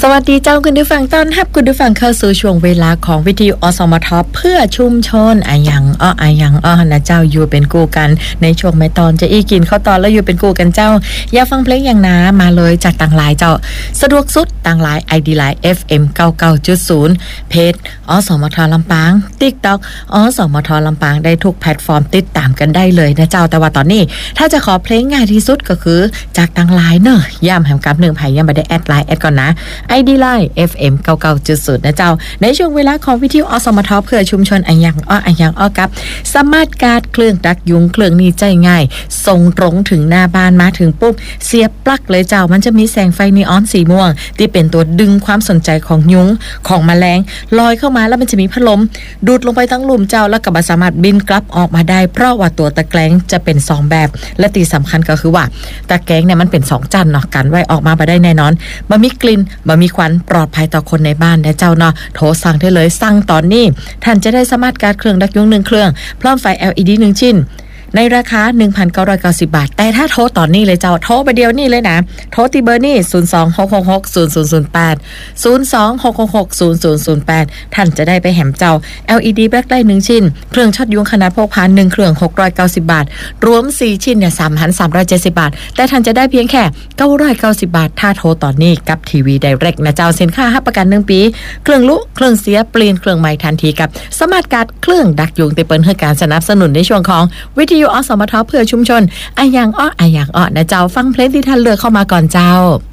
สวัสดีเจ้าคุณผู้ฟังต้อนรับคุณผู้ฟังเข้าสู่ช่วงเวลาของวิทยุอสมทเพื่อชุมชนอายังนะเจ้าอยู่เป็นกูกันในช่วงไม่ตอนจะอีกินเข้าตอนแล้วอยู่เป็นกูกันเจ้าอย่าฟังเพลงอย่างน้ามาเลยจากต่างหลายเจ้าสะดวกสุดต่างหลาย ID Line FM 99.0 เพจอสมทลำปาง TikTok อสมทลำปางได้ทุกแพลตฟอร์มติดตามกันได้เลยนะเจ้าแต่ว่าตอนนี้ถ้าจะขอเพลงง่ายที่สุดก็คือจากต่างหลายเนอะย่ำแหมกับ1ไผย่ำบ่ได้แอดไลน์แอดก่อนนะID Line FM 99.0 นะเจ้าในช่วงเวลาของวิทยุอสมทเพื่อชุมชนอันยังกับสมาร์ทการ์ดเครื่องดักยุงเครื่องนี้ใจง่ายส่งตรงถึงหน้าบ้านมาถึงปุ๊บเสียบปลั๊กเลยเจ้ามันจะมีแสงไฟนีออนสีม่วงที่เป็นตัวดึงความสนใจของยุงของแมลงลอยเข้ามาแล้วมันจะมีพัดลมดูดลงไปทั้งหลุมเจ้าแล้วก็สามารถบินกลับออกมาได้เพราะว่าตัวตะแกรงจะเป็น2แบบและที่สำคัญก็คือว่าตะแกรงเนี่ยมันเป็น2จันเนาะกันไว้ออกมาบ่ได้แน่นอนบ่มีกลิ่นบ่มีควันปลอดภัยต่อคนในบ้านนะเจ้าเนาะโทรสั่งได้เลยสั่งตอนนี้ท่านจะได้สมาร์ทการ์ดเครื่องดักยุง1เครื่องพร้อมไฟ LED 1ชิ้นในราคา 1,990 บาทแต่ถ้าโทรตอนนี้เลยเจ้าโทรไปเดียวนี่เลยนะโทรที่เบอร์นี่026660008 026660008ท่านจะได้ไปแหมเจ้า LED backlight 1ชิ้นเครื่องช็อตยุงขนาดพกพา1เครื่อง690 บาทรวม4ชิ้นเนี่ย 3,370 บาทแต่ท่านจะได้เพียงแค่990 บาทถ้าโทรตอนนี้กับทีวีไดเรกนะเจ้าสินค้ารับประกัน1ปีเครื่องลุเครื่องเสียเปลี่ยนเครื่องใหม่ทันทีกับสมาร์ทการ์ดเครื่องดักยุงที่เปิ้นให้การสนับสนุนในช่วงของวิทยุอสมทเพื่อชุมชนอายังนะเจ้าฟังเพลงที่ท่านเลือกเข้ามาก่อนเจ้า